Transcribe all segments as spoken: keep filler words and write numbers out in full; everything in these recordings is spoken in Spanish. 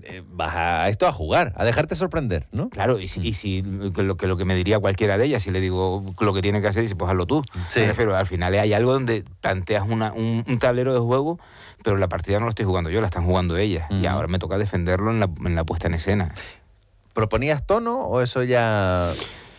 eh, vas a esto a jugar, a dejarte sorprender, ¿no? Claro, y si, y si lo, que, lo que me diría cualquiera de ellas, si le digo lo que tiene que hacer, dice, pues hazlo tú. Sí. Me refiero, al final hay algo donde planteas una, un, un tablero de juego, pero la partida no lo estoy jugando yo, la están jugando ellas. Uh-huh. Y ahora me toca defenderlo en la, en la puesta en escena. ¿Proponías tono o eso ya...?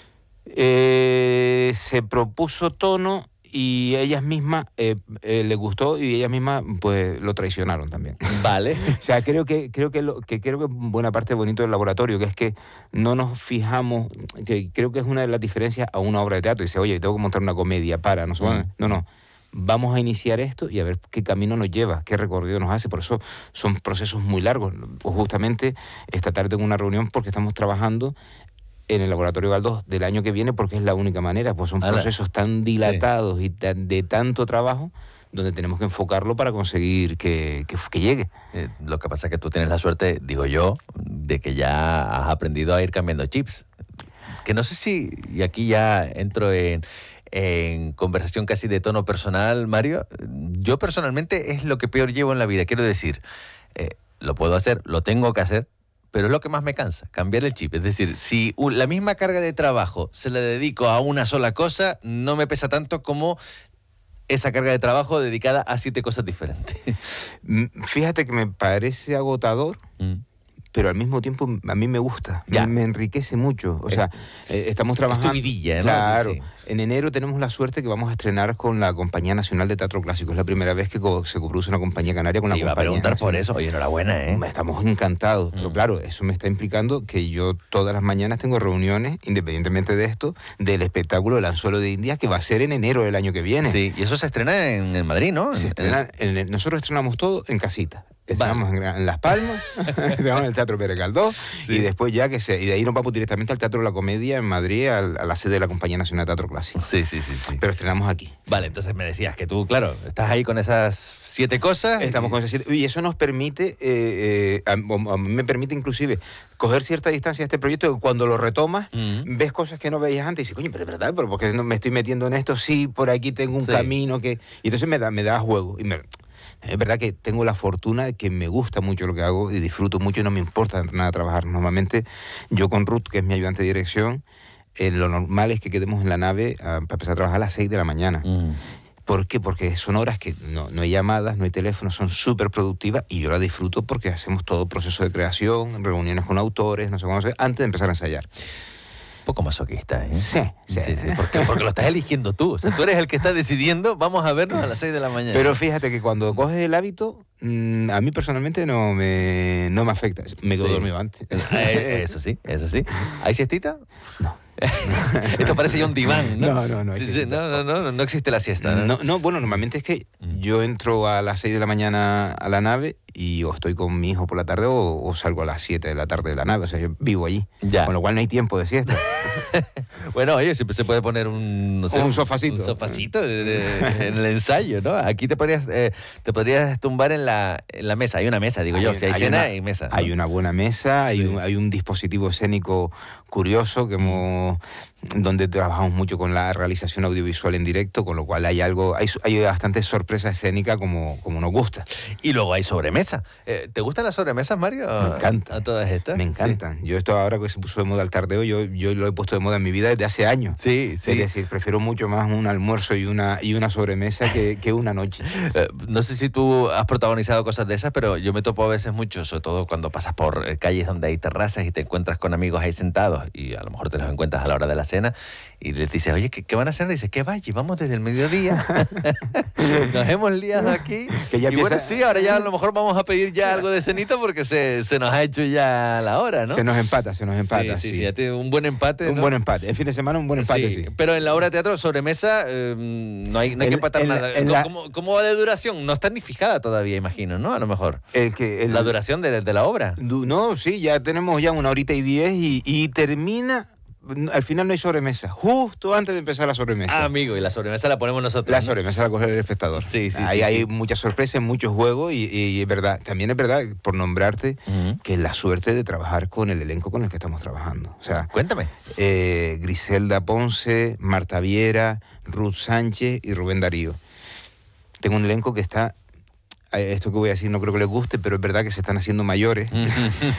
Eh, se propuso tono y ellas mismas eh, eh, les gustó y ellas mismas pues lo traicionaron también. Vale. O sea, creo que creo que, lo, que creo que buena parte bonito del laboratorio, que es que no nos fijamos, que creo que es una de las diferencias a una obra de teatro. Dice, oye, tengo que montar una comedia para, no, mm. no, no. Vamos a iniciar esto y a ver qué camino nos lleva, qué recorrido nos hace. Por eso son procesos muy largos. Pues justamente esta tarde tengo una reunión porque estamos trabajando en el Laboratorio Galdós del año que viene, porque es la única manera, pues son Ala. procesos tan dilatados sí. y tan, de tanto trabajo, donde tenemos que enfocarlo para conseguir que, que, que llegue. Eh, lo que pasa es que tú tienes la suerte, digo yo, de que ya has aprendido a ir cambiando chips. Que no sé si, y aquí ya entro en, en conversación casi de tono personal, Mario, yo personalmente es lo que peor llevo en la vida. Quiero decir, eh, lo puedo hacer, lo tengo que hacer, pero es lo que más me cansa, cambiar el chip. Es decir, si la misma carga de trabajo se la dedico a una sola cosa, no me pesa tanto como esa carga de trabajo dedicada a siete cosas diferentes. Fíjate que me parece agotador, mm. pero al mismo tiempo a mí me gusta, ya. me enriquece mucho. O sea, eh, estamos trabajando... Es tu vidilla, ¿no? Claro. Sí. En enero tenemos la suerte que vamos a estrenar con la Compañía Nacional de Teatro Clásico. Es la primera vez que co se coproduce una compañía canaria con la Te iba compañía a preguntar nacional. por eso. Oye, enhorabuena, ¿eh? Estamos encantados. Mm. Pero claro, eso me está implicando que yo todas las mañanas tengo reuniones, independientemente de esto, del espectáculo del Anzuelo de Indias, que va a ser en enero del año que viene. Sí, y eso se estrena en, en Madrid, ¿no? Se estrena, en el, nosotros estrenamos todo en casita. Estamos vale. en, en Las Palmas, estamos en el Teatro Pérez Galdós, sí. y después ya que se... Y de ahí nos vamos directamente al Teatro de la Comedia en Madrid, a, a la sede de la Compañía Nacional de Teatro Clásico. Sí, sí, sí, sí. Pero estrenamos aquí. Vale, entonces me decías que tú, claro, estás ahí con esas siete cosas. Estamos y... con esas siete... Y eso nos permite, eh, eh, a, a mí me permite inclusive coger cierta distancia a este proyecto, que cuando lo retomas, mm. ves cosas que no veías antes y dices, coño, pero es verdad, pero ¿por qué no me estoy metiendo en esto? Sí, por aquí tengo un sí. camino que... Y entonces me da, me da juego. Y me... Es verdad que tengo la fortuna de que me gusta mucho lo que hago y disfruto mucho y no me importa nada trabajar. Normalmente yo con Ruth, que es mi ayudante de dirección, eh, lo normal es que quedemos en la nave a, para empezar a trabajar a las seis de la mañana. Mm. ¿Por qué? Porque son horas que no, no hay llamadas, no hay teléfono, son súper productivas y yo la disfruto porque hacemos todo proceso de creación, reuniones con autores, no sé cómo se antes de empezar a ensayar. Un poco masoquista, ¿eh? Sí, sí. sí, sí. ¿Por qué? Porque lo estás eligiendo tú. O sea, tú eres el que está decidiendo, vamos a vernos a las seis de la mañana. Pero fíjate que cuando coges el hábito, mmm, a mí personalmente no me, no me afecta. Me quedo sí. dormido antes. Eh, eso sí, eso sí. ¿Hay siestita? No. Esto parece ya un diván, ¿no? No, no, no. Sí, sí, no, no, no, no existe la siesta, ¿no? No, no, bueno, normalmente es que yo entro a las seis de la mañana a la nave y o estoy con mi hijo por la tarde o, o salgo a las siete de la tarde de la nave. O sea, yo vivo allí. Ya. Con lo cual no hay tiempo de siesta. Bueno, oye, siempre se puede poner un... No sé, un sofacito. Un sofacito en el ensayo, ¿no? Aquí te podrías, eh, te podrías tumbar en la, en la mesa. Hay una mesa, digo hay, yo. Si hay, hay cena, una, hay mesa, ¿no? Hay una buena mesa, hay, sí. un, hay un dispositivo escénico curioso que hemos... donde trabajamos mucho con la realización audiovisual en directo, con lo cual hay algo, hay, hay bastante sorpresa escénica como, como nos gusta. Y luego hay sobremesa. Eh, ¿Te gustan las sobremesas, Mario? Me encantan. ¿A todas estas? Me encantan. Sí. Yo esto ahora que se puso de moda el tardeo, yo, yo lo he puesto de moda en mi vida desde hace años. Sí, sí. Es decir, prefiero mucho más un almuerzo y una, y una sobremesa que, que una noche. Eh, no sé si tú has protagonizado cosas de esas, pero yo me topo a veces mucho, sobre todo cuando pasas por calles donde hay terrazas y te encuentras con amigos ahí sentados y a lo mejor te los encuentras a la hora de la cena y les dices, oye, ¿qué, qué van a hacer? Y dices, ¿qué vaya? Vamos desde el mediodía. Nos hemos liado aquí. Que ya y empieza... bueno, sí, ahora ya a lo mejor vamos a pedir ya algo de cenita porque se, se nos ha hecho ya la hora, ¿no? Se nos empata, se nos empata. Sí, sí, sí. sí. Un buen empate, Un ¿no? buen empate. El fin de semana un buen empate, sí. sí. Pero en la obra de teatro, sobremesa, eh, no hay, no hay el, que empatar el, nada. El, la... ¿Cómo, ¿Cómo va de duración? No está ni fijada todavía, imagino, ¿no? A lo mejor. El que, el... La duración de, de la obra. No, sí, ya tenemos ya una horita y diez y, y termina... Al final no hay sobremesa, justo antes de empezar la sobremesa. Ah, amigo, y la sobremesa la ponemos nosotros. La ¿no? sobremesa la coge el espectador. Sí, sí, Ahí sí, hay sí. muchas sorpresas, muchos juegos y, y es verdad, también es verdad, por nombrarte, uh-huh. que es la suerte de trabajar con el elenco con el que estamos trabajando. O sea, cuéntame. Eh, Griselda Ponce, Marta Viera, Ruth Sánchez y Rubén Darío. Tengo un elenco que está... Esto que voy a decir no creo que les guste, pero es verdad que se están haciendo mayores.